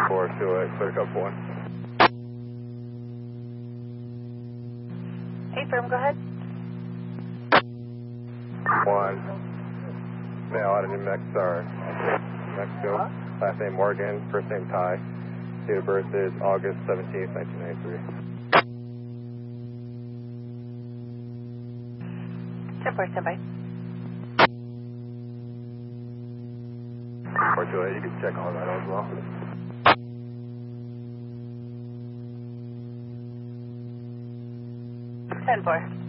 428, clear cup 1. Hey, firm, go ahead. 1. Male out of New Mexico. Last name Morgan, first name Ty. Date of birth is August 17th, 1993. 10-4, stand by. 428, you can check all that as well. Ten 4.